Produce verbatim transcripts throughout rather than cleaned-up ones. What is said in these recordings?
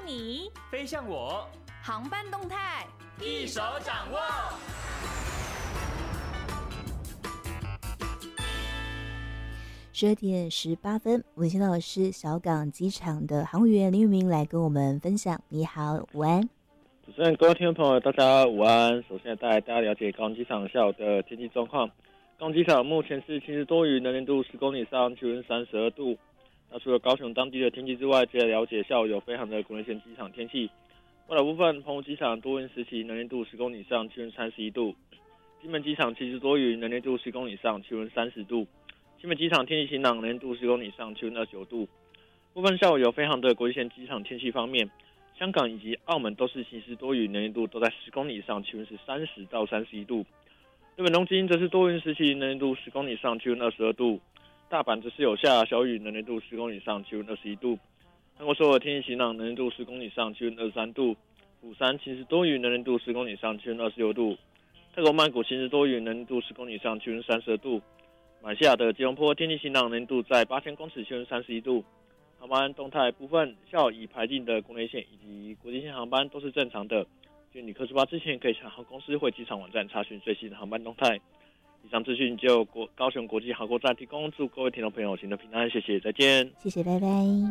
你， 飞向我， 航班动态一手掌握。 十二点十八分，我们现在的是小港机场的航务员林玉明来跟我们分享。你好，午安。 主持人、各位听众朋友，大家午安。首先带大家了解高雄机场下午的天气状况。高雄机场目前是晴时多云，能见度十公里以上，气温三十二度。那除了高雄当地的天气之外，接着了解下午有飞航的国内线机场天气。外岛部分，澎湖机场多云时期，能见度十公里以上，气温三十一度。金门机场晴时多云，能见度十公里以上，气温三十度。金门机场天气晴朗，能见度十公里以上，气温二十九度。部分下午有飞航的国际线机场天气方面，香港以及澳门都是晴时多云，能见度都在十公里以上，气温是三十到三十一度。日本东京则是多云时期，能见度十公里以上，气温二十二度。大阪则是有下小雨，能见度十公里以上，气温二十一度。韩国首尔天气晴朗，能见度十公里以上，气温二十三度。釜山晴时多云，能见度十公里以上，气温二十六度。泰国曼谷晴时多云，能见度十公里以上，气温三十二度。马来西亚的吉隆坡天气晴朗，能见度在八千公尺，气温三十一度。航班动态部分，下午已排进的国内线以及国际线航班都是正常的。就旅客出发之前，可以向航空公司或机场网站查询最新的航班动态。以上资讯就国高雄国际航空站提供，祝各位听众朋友行得平安，谢谢，再见。 谢谢，拜拜。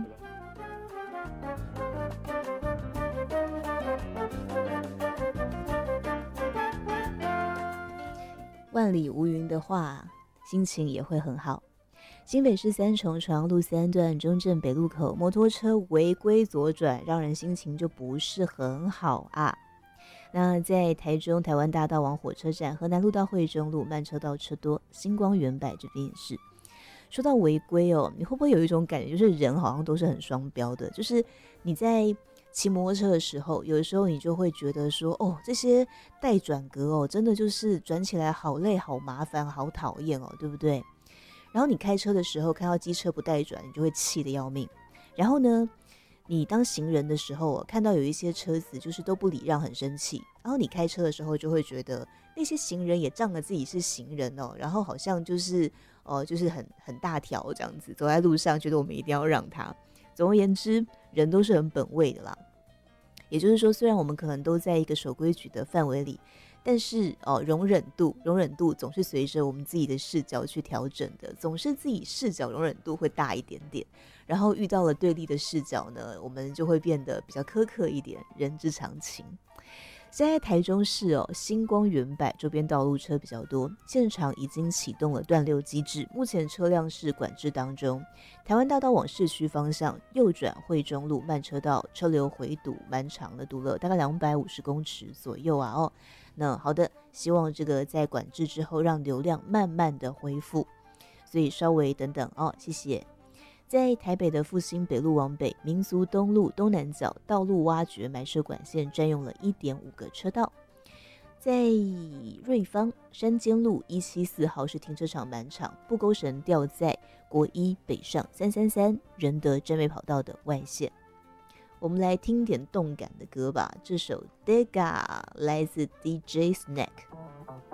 万里无云的话，心情也会很好。新北市三重朝阳路三段中正北路口摩托车违规左转，让人心情就不是很好啊。那在台中台湾大道往火车站、河南路到惠中路慢车道车多，星光原百这边也是。说到违规哦，你会不会有一种感觉，就是人好像都是很双标的？就是你在骑摩托车的时候，有的时候你就会觉得说，哦，这些带转格哦，真的就是转起来好累、好麻烦、好讨厌哦，对不对？然后你开车的时候看到机车不带转，你就会气得要命。然后呢，你当行人的时候，看到有一些车子就是都不礼让，很生气。然后你开车的时候就会觉得那些行人也仗着自己是行人哦，然后好像就是呃就是很很大条这样子，走在路上觉得我们一定要让他。总而言之，人都是很本位的啦。也就是说，虽然我们可能都在一个守规矩的范围里，但是哦，容忍度容忍度总是随着我们自己的视角去调整的，总是自己视角容忍度会大一点点，然后遇到了对立的视角呢，我们就会变得比较苛刻一点，人之常情。现在台中市哦，星光原百周边道路车比较多，现场已经启动了断流机制，目前车辆是管制当中。台湾大道往市区方向右转惠中路慢车道车流回堵蛮长的，堵了大概两百五十公尺左右啊哦。那好的，希望这个在管制之后让流量慢慢的恢复，所以稍微等等哦，谢谢。在台北的复兴北路往北、民族东路东南角道路挖掘埋设管线，占用了 一点五个车道。在瑞芳山间路一七四号是停车场满场，布钩绳吊在国一北上三三三仁德真美跑道的外线。我们来听点动感的歌吧，这首 Dega 来自 D J Snack。